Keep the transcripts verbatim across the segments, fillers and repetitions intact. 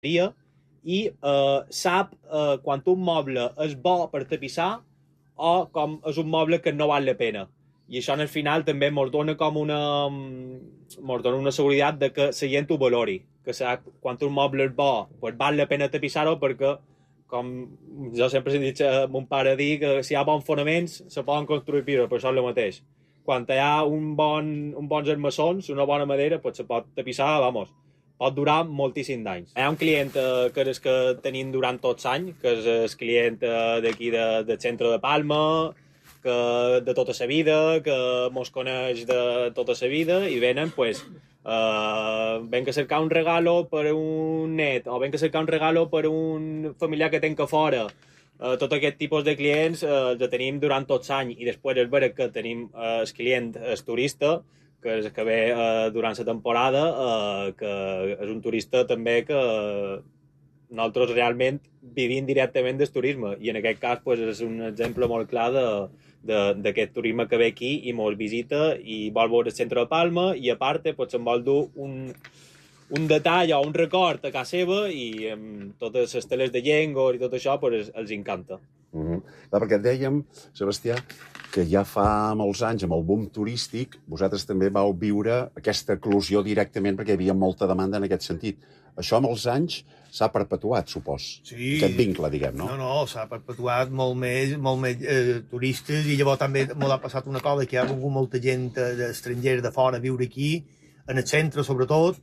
i eh, sap eh, quan un moble és bo per tapissar o com és un moble que no val la pena. I això al final també ens dona com una, ens dona una seguretat de que la gent ho valori, que sap, quan un moble és bo, pues val la pena tapissar-ho perquè, com jo sempre he dit a mon pare dir, que si hi ha bons fonaments se poden construir pisos, però això és el mateix. Quan hi ha un bon, un bons armassons, una bona madera, pues se pot tapissar, vamos, pot durar moltíssims d'anys. Hi ha un client eh, que és que tenim durant tots anys, que és el client eh, d'aquí de, del centre de Palma, que de tota la vida, que mos coneix de tota la vida, i venen, pues, eh, ven que cercar un regalo per un net, o ven que cercar un regalo per un familiar que tenc a fora. Uh, tot aquest tipus de clients uh, els tenim durant tots anys, i després és vera que tenim uh, el client, el turista, que és que ve uh, durant la temporada, uh, que és un turista també que uh, nosaltres realment vivim directament del turisme, i en aquest cas pues, és un exemple molt clar d'aquest turisme que ve aquí i molt visita i vol veure el centre de Palma, i a part pues, se'n vol dur un un detall o un record a casa seva, i amb totes les teles de llengor i tot això pues, els encanta. Uh -huh. Clar, perquè dèiem, Sebastià, que ja fa molts anys, amb el boom turístic, vosaltres també vau viure aquesta eclosió directament perquè hi havia molta demanda en aquest sentit. Això amb els anys s'ha perpetuat, supos. Sí. Aquest vincle, diguem, no? No, no, s'ha perpetuat molt més, molt més eh, turistes, i llavors també m'ha passat una cosa, que hi ha vingut molta gent estrangera de fora a viure aquí, en el centre sobretot,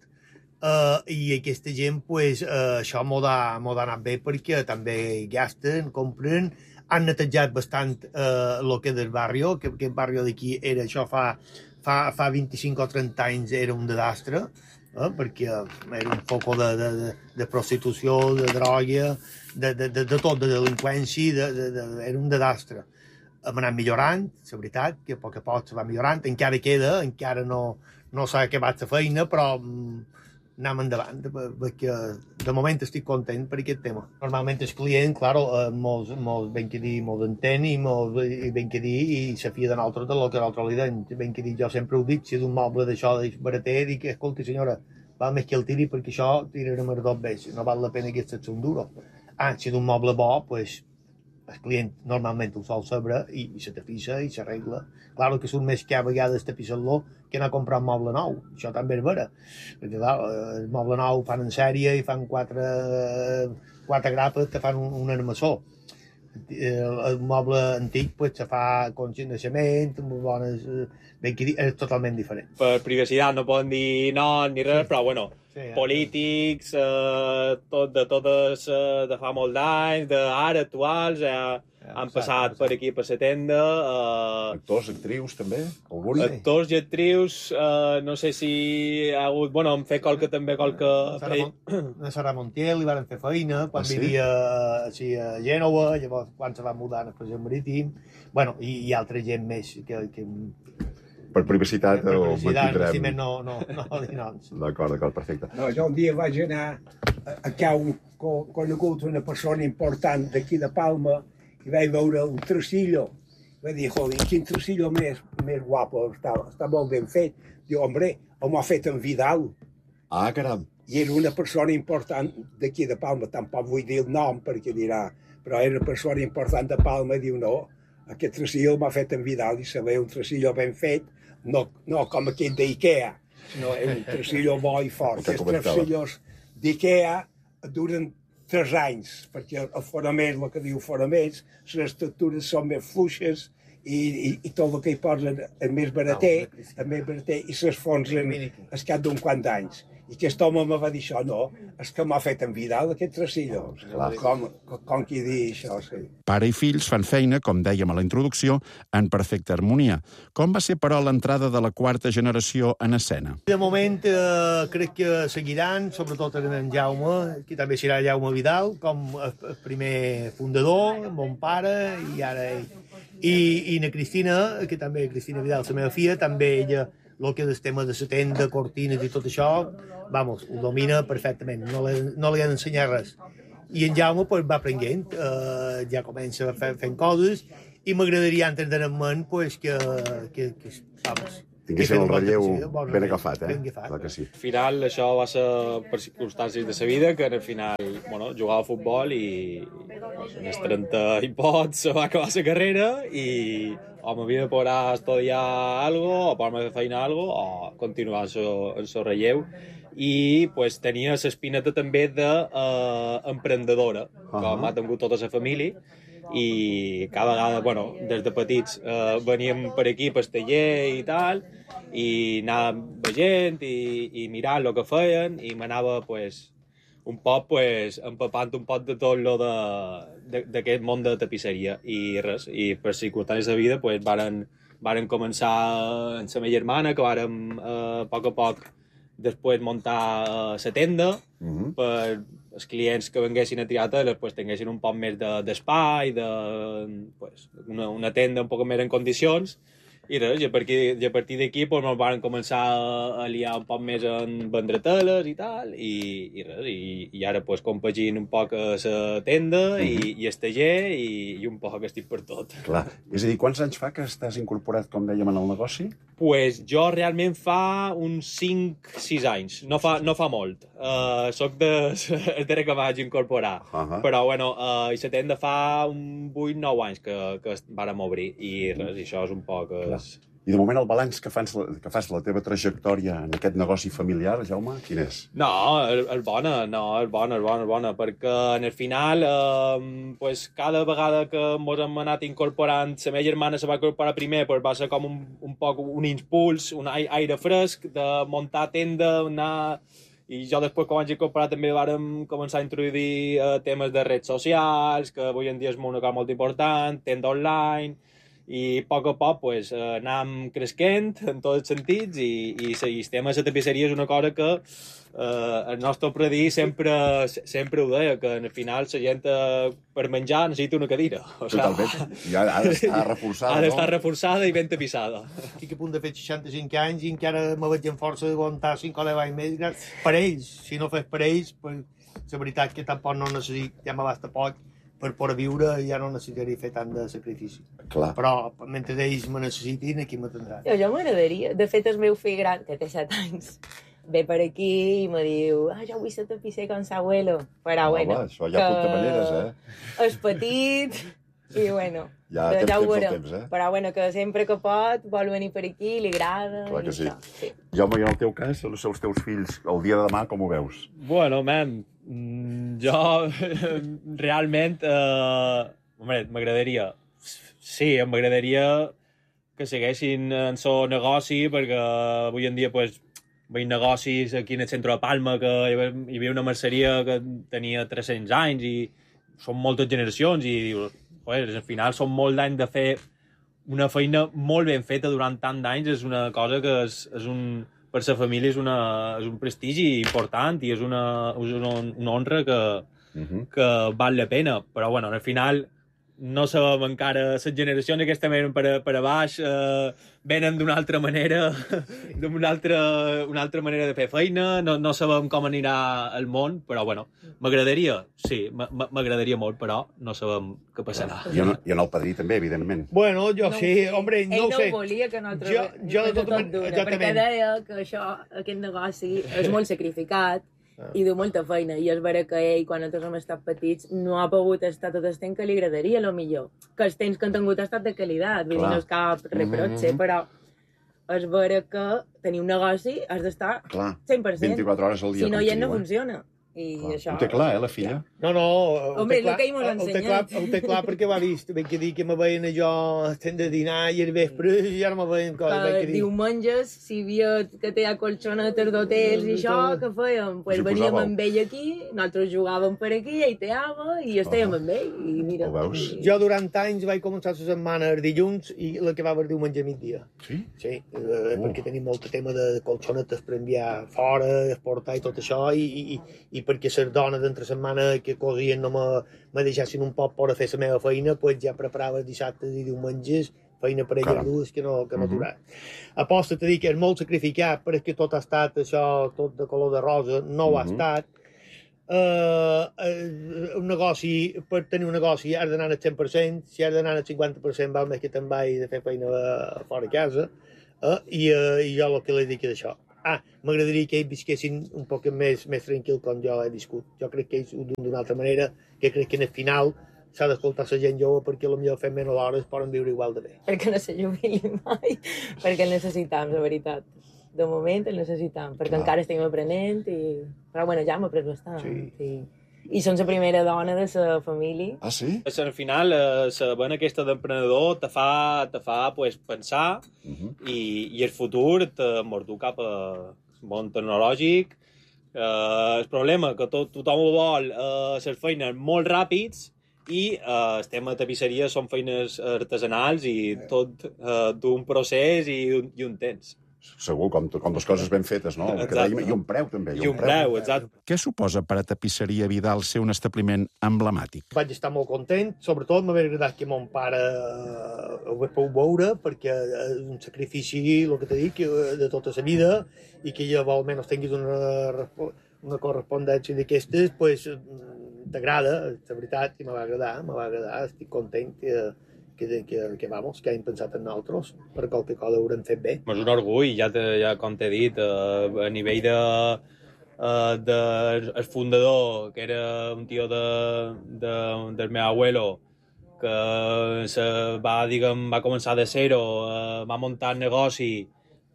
Uh, i aquesta gent, pues, uh, això m'ho ha anat bé perquè també gasten, compren, han netejat bastant uh, el que és el barri, que aquest barri d'aquí era, això fa, fa, fa vint-i-cinc o trenta anys era un desastre, uh, perquè era un foc de, de, de prostitució, de droga, de, de, de, de tot, de delinqüència, de, de, de, era un desastre. Hem anat millorant, la veritat, que a poc a poc se va millorant, encara queda, encara no, no s'ha acabat la feina, però anem endavant, perquè de moment estic content per aquest tema. Normalment el client, claro, mos, mos ben que dir, mos entén i mos ben que dir i se fia de nosaltres del que nosaltres li deim. Ben que dir, jo sempre ho dic, si és un moble d'això, barater, dic, escolti senyora, val més que el tiri perquè això tirarem els dos veig, no val la pena que estés un duro. Ah, si és un moble bo, pues, el client normalment ho sol saber i, i se tapissa i s'arregla. Claro que surt més que a vegades tapissar-lo que anar a comprar un moble nou. Això també és vera. Perquè, clar, el moble nou fan en sèrie i fan quatre, quatre grapes que fan un, un armassó. El, el moble antic pues, se fa con naixement, amb bones... Ben que dir, és totalment diferent. Per privacitat no poden dir no ni res, sí. Però bueno, sí, ja. Polítics, eh, tot, de totes, eh, de fa molt d'anys, d'ara, actuals, eh, ja, han passat per aquí, per la tenda. Eh, actors, actrius, també? Algun? Actors i actrius, eh, no sé si hi ha hagut... Bueno, hem fet qualque també, qualque... A Sara Montiel li van fer feina, quan ah, sí? vivia així, a Gènova, llavors quan se va mudar al Passeig Marítim, bueno, i, i altra gent més que... que per privacitat per o mantindrem... Si no, no, no, no. D'acord, d'acord, perfecte. No, jo un dia vaig anar a Cau, conegut una persona important d'aquí de Palma, i vaig veure un tresillo. Vaig dir, joder, quin tresillo més, més guapo, està, està molt ben fet. Diu, hombre, m'ho ha fet en Vidal. Ah, caram. I era una persona important d'aquí de Palma, tampoc vull dir el nom perquè dirà, però era una persona important de Palma i diu, no, aquest tresillo m'ha fet en Vidal i se ve un tresillo ben fet, no, no com aquell d'Ikea, sinó un tresillo bo i fort. Els tresillos d'Ikea duren tres anys, perquè el fonament, el que diu fonaments, les estructures són més fluixes i, i, i tot el que hi posen és més barater, és més barater i s'esfonsen al cap d'un quant d'anys. I aquest home me va dir això, no, és que m'ha fet en Vidal aquest tresillo. Com, com qui dir això, sí. Pare i fills fan feina, com dèiem a la introducció, en perfecta harmonia. Com va ser, però, l'entrada de la quarta generació en escena? De moment eh, crec que seguiran, sobretot en Jaume, que també serà Jaume Vidal, com el primer fundador, mon pare, i ara ell. I, i na Cristina, que també, Cristina Vidal, la meva filla, també ella, el que és el tema de la tenda, cortines i tot això, vamos, ho domina perfectament, no li, no li han ensenyat res. I en Jaume pues, va aprenent, eh, ja comença fent, fent coses, i m'agradaria entendre en ment pues, que, que, que vamos, tinguessin el relleu bon ben relleu, agafat, eh? ben agafat. Clar que sí. Al final això va ser per circumstàncies de sa vida, que en el final, bueno, jugava a futbol i pues, en els trenta i pots se va acabar la carrera i o m'havia de poder estudiar algo o poder fer feina algo o continuar en el relleu i pues, tenia l'espineta també d'emprendedora, de, uh, com ha tingut tota la família, i cada vegada, bueno, des de petits eh, veníem per aquí, per taller i tal, i anàvem veient i, i mirant el que feien i m'anava, pues, un poc, pues, empapant un poc de tot lo d'aquest món de tapisseria i res, i per circumstàncies de vida, pues, varen, varen començar amb la meva germana, que vàrem eh, a poc a poc després muntar la uh, tenda uh -huh. per els clients que venguessin a Triata després tinguessin un poc més d'espai, de, de, pues, una, una tenda un poc més en condicions i res, i a partir, i a partir d'aquí pues, ens van començar a, a liar un poc més en vendre teles i tal i, i res, i, i ara pues, compagin un poc a la tenda uh -huh. i, i el taller i, i un poc estic per tot. Clar, és a dir, quants anys fa que estàs incorporat, com dèiem, en el negoci? Pues jo realment fa uns cinc sis anys, no fa, no fa molt. Uh, soc de, de que vaig incorporar. Uh -huh. Però, bueno, uh, i la tenda fa un vuit nou anys que, que vàrem obrir i res, i això és un poc... És... I de moment el balanç que fas, que fas la teva trajectòria en aquest negoci familiar, Jaume, quin és? No, és, és bona, no, és bona, és bona, és bona, perquè en el final, eh, pues, cada vegada que ens hem anat incorporant, la meva germana se va incorporar primer, pues, va ser com un, un poc un impuls, un aire fresc de muntar tenda, anar... I jo després, quan vaig incorporar, també vàrem començar a introduir eh, temes de redes socials, que avui en dia és una cosa molt important, tenda online, i a poc a poc pues, eh, anàvem cresquent en tots els sentits i, i el tema de la tapisseria és una cosa que eh, el nostre predí sempre, sempre ho deia, que al final la gent eh, per menjar necessita una cadira. O sea, totalment, i ha, ha d'estar reforçada, ha d'estar no? reforçada i ben tapissada. Estic a punt de fer seixanta-cinc anys i encara me veig amb força d'aguantar cinc o deu anys més per ells. Si no fes per ells, pues, la veritat que tampoc no necessit, ja m'abasta poc, per poder viure ja no necessitaria fer tant de sacrifici. Clar. Però mentre ells me necessitin, aquí m'atendran. Jo, jo m'agradaria. De fet, el meu fill gran, que té set anys, ve per aquí i me diu ah, jo vull ser tapisser com s'abuelo. Però, Ah, bueno, va, això ja apunta maneres, eh? És petit i, bueno, Ja, ja, temps, ja ho temps al veurem. temps, eh? Però, bueno, que sempre que pot vol venir per aquí, li agrada. Clar que i sí. això, sí. Jaume, i en el teu cas, els els teus fills, el dia de demà, com ho veus? Bueno, man, jo realment eh, m'agradaria, sí, m'agradaria que segueixin en el seu negoci, perquè avui en dia pues, veig negocis aquí en el centre de Palma, que hi havia, hi havia una merceria que tenia tres-cents anys i són moltes generacions i dius, joder, al final són molts anys de fer una feina molt ben feta durant tant d'anys, és una cosa que és, és un, per la família és, una, és un prestigi important i és una, és una, una honra que, uh -huh. que val la pena, però bueno, al final no sabem encara, les generacions aquestes venen per, per a baix, eh, venen d'una altra manera, d'una altra, una altra manera de fer feina, no, no sabem com anirà el món, però bueno, m'agradaria, sí, m'agradaria molt, però no sabem què passarà. I en, i en el padrí també, evidentment. Bueno, jo No sí, ho sé. hombre, no Ell ho no sé. ho volia que nosaltres Jo- jo de fes tota tot man- d'una, exactament. perquè deia que això, aquest negoci és molt sacrificat i de molta feina, i és vera que ell, quan nosaltres hem estat petits, no ha pogut estar tot el temps que li agradaria, lo millor. Que els temps que han tingut ha estat de qualitat, vull dir, Clar. no és cap reprotxe, Mhm. però és vera que tenir un negoci has d'estar Clar, cent per cent. vint-i-quatre hores al dia. Si no com hi qui no diu, eh? funciona. I Clar. això... Ho té clar, eh, la filla? No, no, ho Hombre, té és el clar, que ell mos ha ho té clar, ensenyat. ho té clar perquè ho ha vist. Ben que dir que me veien allò estem de dinar i al vespre i ara me veien coses. Ben que que dir. diumenges, si hi havia que té colxonetes d'hotels i això, què fèiem? Pues Us hi veníem posàveu? amb ell aquí, nosaltres jugàvem per aquí, ell teava i estèiem Ah. amb ell. I mira, Ho veus? i- Jo durant anys vaig començar la setmana el dilluns i la que va haver diumenge a migdia. Sí? Sí, eh, Oh. perquè tenim molt tema de colxonetes per enviar fora, exportar i tot això, i, i, i perquè les dones d'entre setmana que cosien no me, me deixessin un poc per a fer la meva feina, pues ja preparava dissabtes i diumenges feina per elles Caram. dues que no, que no Mhm. aturar. Aposta a dir que és molt sacrificat, però és que tot ha estat això, tot de color de rosa, no ho ha Mhm. estat. Uh, uh, un negoci, per tenir un negoci has d'anar al cent per cent, si has d'anar al cinquanta per cent val més que te'n vagis de fer feina a, fora a casa. eh? I, uh, i jo el que li dic és això. Ah, m'agradaria que ells visquessin un poc més, més tranquil com jo he viscut. Jo crec que ells ho duen d'una altra manera, que crec que en el final s'ha d'escoltar la gent jove perquè potser fent menys hores poden viure igual de bé. Perquè no se jubili mai, perquè el necessitam, la veritat. De moment el necessitam, perquè Clar. encara estem aprenent, i... però bueno, ja hem après bastant. Sí. sí. I som la primera dona de la família. Ah, sí? Al final, eh, la vena aquesta d'emprenedor te fa, te fa pues, pensar Uh -huh. i, i el futur te mordu cap a món tecnològic. Eh, el problema que tot, tothom ho vol, eh, les feines molt ràpids, i eh, estem a tapisseria, són feines artesanals i tot eh, d'un procés i un, i un temps. Segur, com, com les coses ben fetes, no? El que Exacte. dèiem, I un preu, també. I un preu, exacte. Què suposa per a Tapisseria Vidal ser un establiment emblemàtic? Vaig estar molt content, sobretot m'havia agradat que mon pare eh, ho hagués pogut veure, perquè és un sacrifici, el que t'he dit, que, de tota la vida, i que jo almenys tinguis una, una correspondència d'aquestes, pues, t'agrada, la veritat, i me va agradar, me va agradar, estic content que, que, que, que, vamos, que hagin pensat en nosaltres, per qualque cosa ho haurem fet bé. És un orgull, ja, te, ja com t'he dit, eh, a nivell de, eh, de el fundador, que era un tio de, de, del meu abuelo, que se va, diguem, va començar de zero, eh, va muntar el negoci,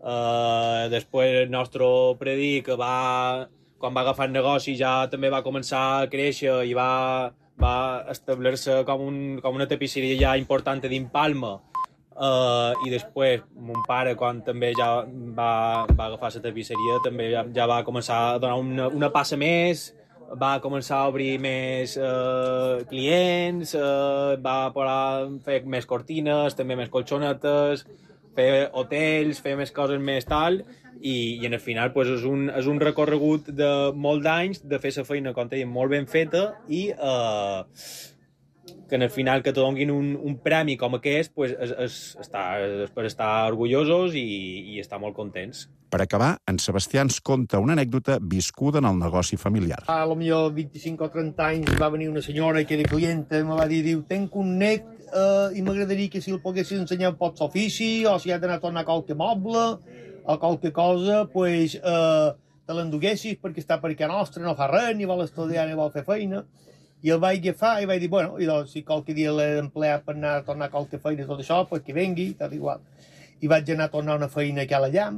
eh, després el nostre predí, que va, quan va agafar el negoci ja també va començar a créixer i va, va establir-se com, un, com una tapisseria ja important dins Palma. Uh, i després mon pare, quan també ja va, va agafar la tapisseria, també ja, ja va començar a donar una, una passa més, va començar a obrir més uh, clients, uh, va parar, fer més cortines, també més colxonetes, fer hotels, fer més coses més tal, i, i en el final pues, és, un, és un recorregut de molt d'anys de fer la feina, com t'he dit, molt ben feta, i uh, que en el final que te donin un, un premi com aquest pues, és, és, està, és per estar orgullosos i, i estar molt contents. Per acabar, en Sebastià ens conta una anècdota viscuda en el negoci familiar. A lo millor vint-i-cinc o trenta anys va venir una senyora que era clienta i me va dir, diu, tenc un net eh, i m'agradaria que si el poguessis ensenyar en pots ofici, o si ha d'anar a tornar qualque moble o qualque cosa, pues, eh, te l'enduguessis perquè està per casa nostra, no fa res, ni vol estudiar ni vol fer feina. I el vaig agafar i vaig dir, bueno, i doncs, si qualque dia l'he d'emplear per anar a tornar qualque feina i tot això, pues que vengui, tal igual. I vaig anar a tornar una feina que a la llamp,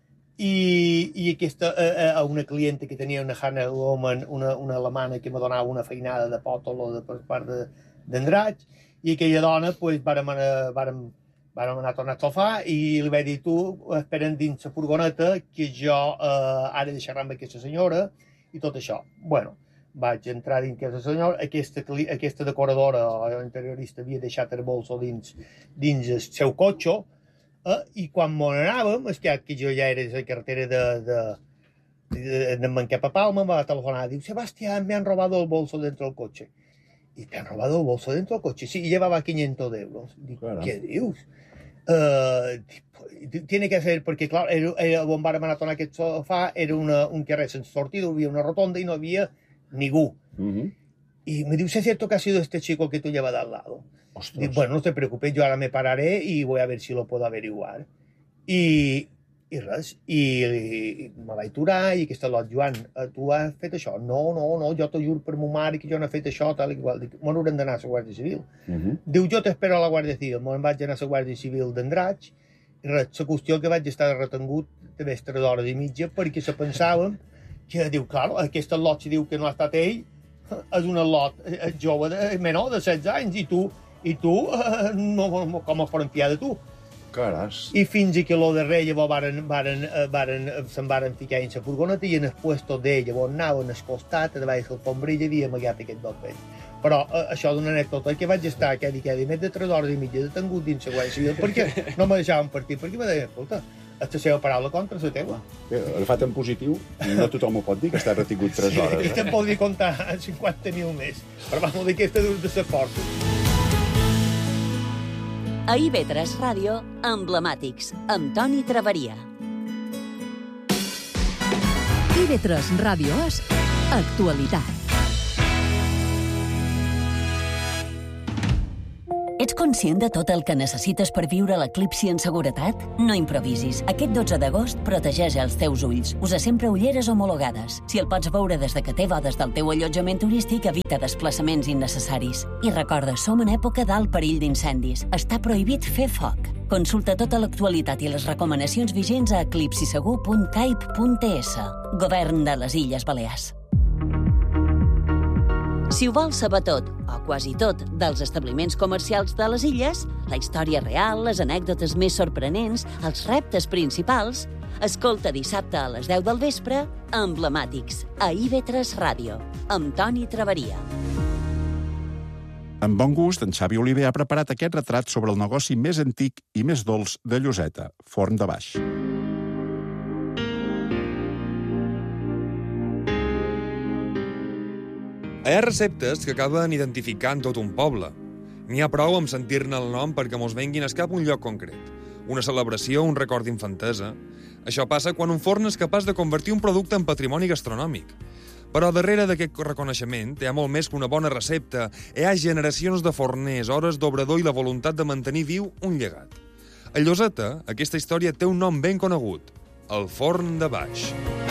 i, i aquesta, a, a una clienta que tenia una Hannah Woman, una, una alemana que me donava una feinada de pòtolo de, per part d'Andratx, i aquella dona, pues, vàrem anar, vàrem, vàrem anar a tornar al sofà i li vaig dir, tu, espera'n dins la furgoneta, que jo eh, ara deixaré amb aquesta senyora i tot això. Bueno, vaig entrar dins aquesta senyora, aquesta, aquesta decoradora o interiorista havia deixat el bolso dins, dins el seu cotxe, eh, i quan m'ho anàvem, és que, que jo ja era a la carretera de, de, de, de Manquepa Palma, em va telefonar, diu, Sebastián, me han robado el bolso dentro del coche. Y te han robado el bolso dentro del coche. Sí, y llevaba quinientos euros. Digo, claro. ¿Qué dios? Uh, tiene que ser, porque claro, el, el bombar maratón aquest sofà era una, un carrer sense sortida, havia una rotonda y no había ningú. Uh-huh. Y me dice, ¿es cierto que ha sido este chico que tú llevas de al lado? Digo, bueno, no te preocupes, yo ahora me pararé y voy a ver si lo puedo averiguar. I, i res, i, i me vaig aturar i aquesta lot, Joan, tu has fet això? No, no, no, jo t'ho juro per mo mare que jo no he fet això, tal i igual. Dic, me n'haurem d'anar a la Guàrdia Civil. Uh-huh. Diu, jo t'espero a la Guàrdia Civil. Me'n vaig anar a la Guàrdia Civil d'Andratx, i res, la qüestió que vaig estar retengut de més tres hores i mitja perquè se pensàvem que, diu, clar, aquesta lot, si diu que no ha estat ell, és una lot jove, de, menor de setze anys, i tu, i tu, eh, no, com es poden fiar de tu? Caras. I fins i que lo darrer llavors varen, varen, varen, se'n varen ficar en la furgoneta i en el puesto d'ell llavors anaven al costat, a davall del pombrill i havia amagat aquest document. Però eh, això d'una anècdota que vaig estar aquell i aquell més de tres hores i mitja detengut dins la Guàrdia Civil perquè no me deixaven partir, perquè me deien, escolta, és la seva paraula contra la teva. Bé, agafat en positiu, no tothom ho pot dir que està retingut tres hores. Sí, eh? Te'n podria comptar cinquanta mil més, però vam dir que aquesta de ser força. A I V tres Ràdio, Emblemàtics, amb Toni Traveria. I V tres Ràdio és actualitat. Ets conscient de tot el que necessites per viure l'eclipsi en seguretat? No improvisis. Aquest dotze d'agost protegeix els teus ulls. Usa sempre ulleres homologades. Si el pots veure des de que té bodes del teu allotjament turístic, evita desplaçaments innecessaris. I recorda, som en època d'alt perill d'incendis. Està prohibit fer foc. Consulta tota l'actualitat i les recomanacions vigents a eclipsisegur punt caip punt es. Govern de les Illes Balears. Si ho vols saber tot, o quasi tot, dels establiments comercials de les illes, la història real, les anècdotes més sorprenents, els reptes principals, escolta dissabte a les deu del vespre Emblemàtics, a I V tres Ràdio, amb Toni Traveria. Amb bon gust, en Xavi Oliver ha preparat aquest retrat sobre el negoci més antic i més dolç de Lloseta, Forn de Baix. Hi ha receptes que acaben identificant tot un poble. N'hi ha prou amb sentir-ne el nom perquè mos venguin a cap un lloc concret. Una celebració, un record d'infantesa. Això passa quan un forn és capaç de convertir un producte en patrimoni gastronòmic. Però darrere d'aquest reconeixement hi ha molt més que una bona recepta. Hi ha generacions de forners, hores d'obrador i la voluntat de mantenir viu un llegat. A Lloseta, aquesta història té un nom ben conegut, el Forn de Baix.